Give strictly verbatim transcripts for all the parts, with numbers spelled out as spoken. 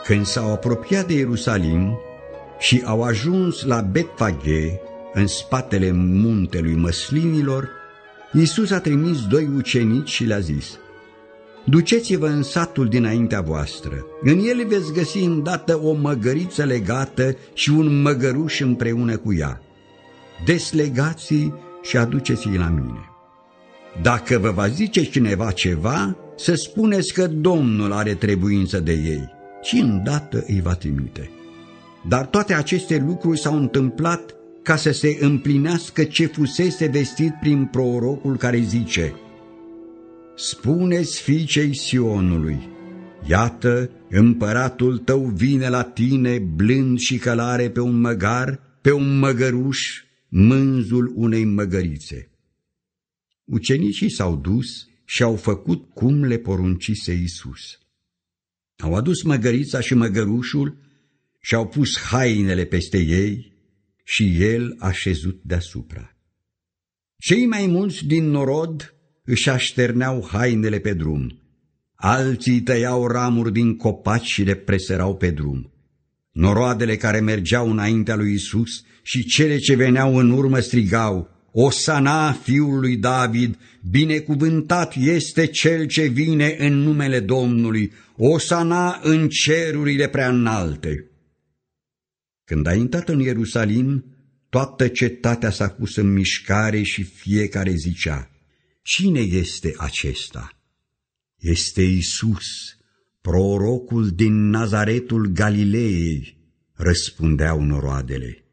Când s-au apropiat de Ierusalim și au ajuns la Betfage, în spatele muntelui Măslinilor, Iisus a trimis doi ucenici și le-a zis: duceți-vă în satul dinaintea voastră, în el veți găsi îndată o măgăriță legată și un măgăruș împreună cu ea. Deslegați-i și aduceți-i la mine. Dacă vă va zice cineva ceva, să spuneți că Domnul are trebuință de ei și îndată îi va trimite. Dar toate aceste lucruri s-au întâmplat ca să se împlinească ce fusese vestit prin prorocul care zice: spuneți fiicei Sionului, iată, împăratul tău vine la tine blând și călare pe un măgar, pe un măgăruș, mânzul unei măgărițe. Ucenicii s-au dus și au făcut cum le poruncise Iisus. Au adus măgărița și măgărușul și au pus hainele peste ei și el a șezut deasupra. Cei mai mulți din norod își așterneau hainele pe drum, alții tăiau ramuri din copaci și le presărau pe drum. Noroadele care mergeau înaintea lui Iisus și cele ce veneau în urmă strigau: Osana fiul lui David, binecuvântat este cel ce vine în numele Domnului, Osana în cerurile preaînalte. Când a intrat în Ierusalim, toată cetatea s-a pus în mișcare și fiecare zicea: cine este acesta? Este Iisus, prorocul din Nazaretul Galileei, răspundeau noroadele.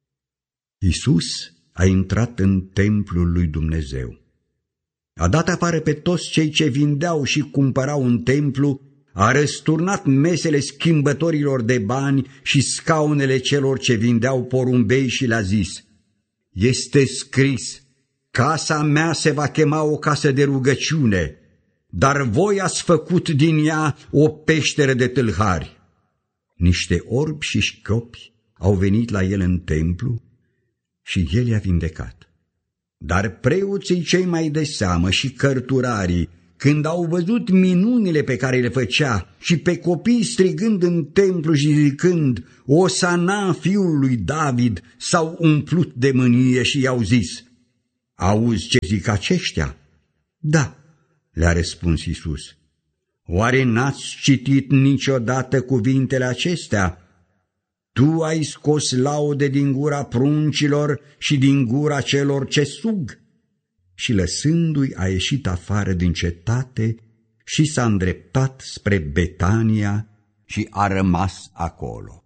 Iisus a intrat în templul lui Dumnezeu. A dat afară pe toți cei ce vindeau și cumpărau în templu, a răsturnat mesele schimbătorilor de bani și scaunele celor ce vindeau porumbei și le-a zis: este scris, casa mea se va chema o casă de rugăciune, dar voi ați făcut din ea o peșteră de tâlhari. Niște orbi și șchiopi au venit la el în templu și el i-a vindecat. Dar preoții cei mai de seamă și cărturarii, când au văzut minunile pe care le făcea și pe copii strigând în templu și zicând: Osana fiul lui David, s-au umplut de mânie și i-au zis: auzi ce zic aceștia? Da, le-a răspuns Iisus. Oare n-ați citit niciodată cuvintele acestea? Tu ai scos laude din gura pruncilor și din gura celor ce sug. Și lăsându-i a ieșit afară din cetate și s-a îndreptat spre Betania și a rămas acolo.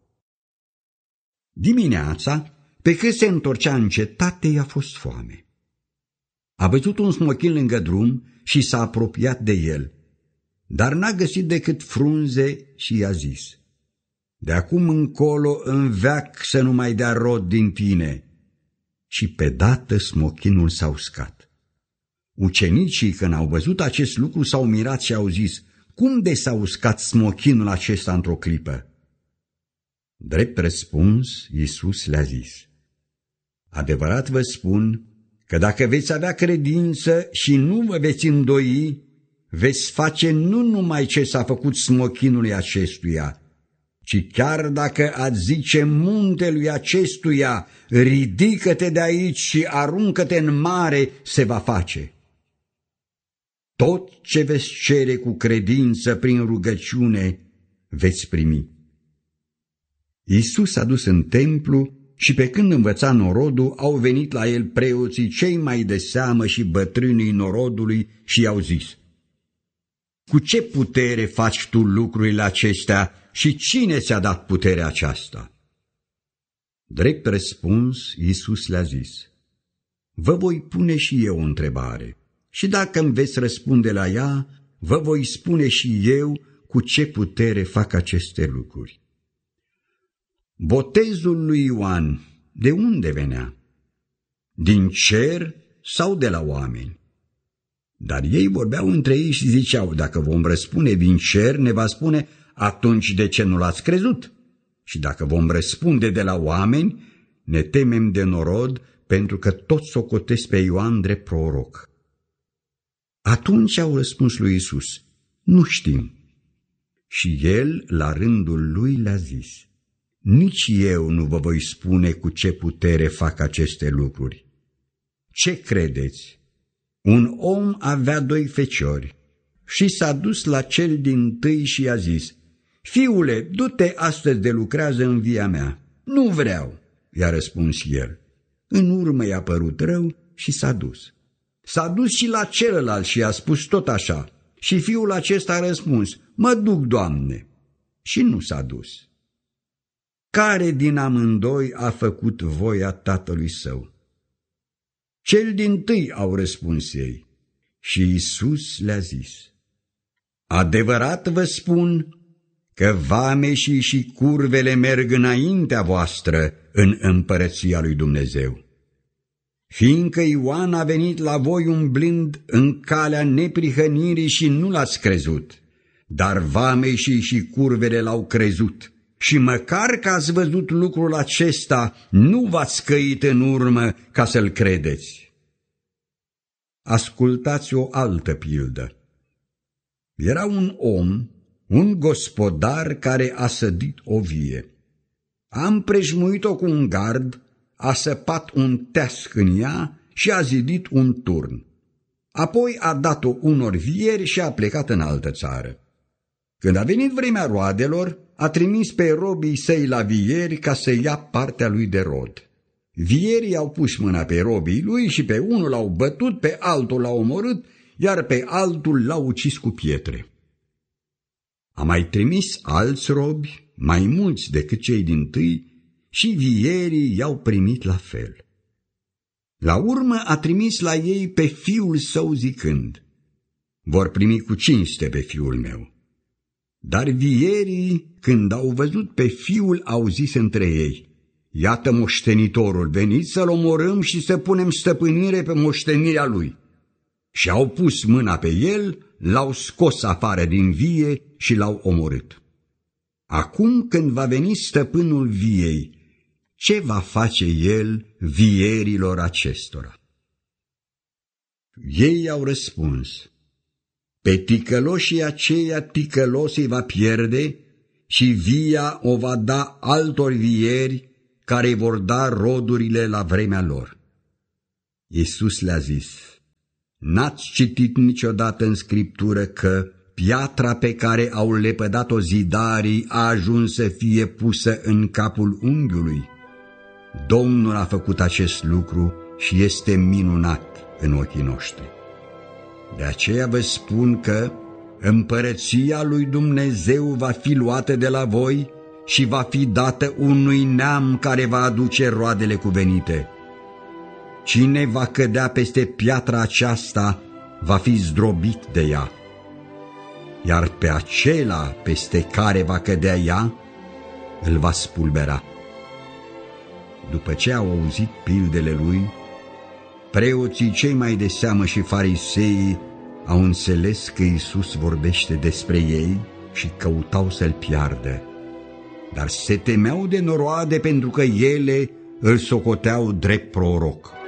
Dimineața, pe cât se întorcea în cetate, i-a fost foame. A văzut un smochin lângă drum și s-a apropiat de el, dar n-a găsit decât frunze și i-a zis: de acum încolo în veac să nu mai dea rod din tine. Și pe dată smochinul s-a uscat. Ucenicii, când au văzut acest lucru, s-au mirat și au zis: cum de s-a uscat smochinul acesta într-o clipă? Drept răspuns, Iisus le-a zis: adevărat vă spun că dacă veți avea credință și nu vă veți îndoi, veți face nu numai ce s-a făcut smochinului acestuia, ci chiar dacă ați zice muntelui acestuia: ridică-te de aici și aruncă-te în mare, se va face. Tot ce veți cere cu credință prin rugăciune, veți primi. Iisus s-a dus în templu și pe când învăța norodul, au venit la el preoții cei mai de seamă și bătrânii norodului și i-au zis: cu ce putere faci tu lucrurile acestea și cine ți-a dat puterea aceasta? Drept răspuns, Iisus le-a zis: vă voi pune și eu o întrebare și dacă îmi veți răspunde la ea, vă voi spune și eu cu ce putere fac aceste lucruri. Botezul lui Ioan de unde venea? Din cer sau de la oameni? Dar ei vorbeau între ei și ziceau: dacă vom răspunde din cer, ne va spune: atunci de ce nu l-ați crezut? Și dacă vom răspunde de la oameni, ne temem de norod, pentru că toți socotesc pe Ioan drept proroc. Atunci au răspuns lui Iisus: nu știm. Și el, la rândul lui, le-a zis: nici eu nu vă voi spune cu ce putere fac aceste lucruri. Ce credeți? Un om avea doi feciori și s-a dus la cel dintâi și i-a zis: fiule, du-te astăzi de lucrează în via mea. Nu vreau, i-a răspuns el. În urmă i-a părut rău și s-a dus. S-a dus și la celălalt și i-a spus tot așa. Și fiul acesta a răspuns: mă duc, Doamne. Și nu s-a dus. Care din amândoi a făcut voia tatălui său? Cel dintâi, au răspuns ei. Și Iisus le-a zis: adevărat vă spun că vameșii și curvele merg înaintea voastră în împărăția lui Dumnezeu. Fiindcă Ioan a venit la voi umblând în calea neprihănirii și nu l-ați crezut, dar vameșii și curvele l-au crezut. Și măcar că ați văzut lucrul acesta, nu v-ați căit în urmă ca să-l credeți. Ascultați o altă pildă. Era un om, un gospodar care a sădit o vie. A împrejmuit-o cu un gard, a săpat un teasc în ea și a zidit un turn. Apoi a dat-o unor vieri și a plecat în altă țară. Când a venit vremea roadelor, a trimis pe robii săi la vieri ca să ia partea lui de rod. Vierii au pus mâna pe robii lui și pe unul l-au bătut, pe altul l-au omorât, iar pe altul l-au ucis cu pietre. A mai trimis alți robi, mai mulți decât cei dintâi, și vierii i-au primit la fel. La urmă a trimis la ei pe fiul său zicând: vor primi cu cinste pe fiul meu. Dar vierii, când au văzut pe fiul, au zis între ei: iată moștenitorul, veniți să-l omorâm și să punem stăpânire pe moștenirea lui. Și au pus mâna pe el, l-au scos afară din vie și l-au omorât. Acum, când va veni stăpânul viei, ce va face el vierilor acestora? Ei au răspuns: pe ticăloșii aceia ticălos îi va pierde și via o va da altor vieri care îi vor da rodurile la vremea lor. Iisus le-a zis: n-ați citit niciodată în Scriptură că piatra pe care au lepădat-o zidarii a ajuns să fie pusă în capul unghiului? Domnul a făcut acest lucru și este minunat în ochii noștri. De aceea vă spun că împărăția lui Dumnezeu va fi luată de la voi și va fi dată unui neam care va aduce roadele cuvenite. Cine va cădea peste piatra aceasta va fi zdrobit de ea, iar pe acela peste care va cădea ea îl va spulbera. După ce au auzit pildele lui, preoții cei mai de seamă și fariseii au înțeles că Iisus vorbește despre ei și căutau să-l piardă, dar se temeau de noroade pentru că ele îl socoteau drept proroc.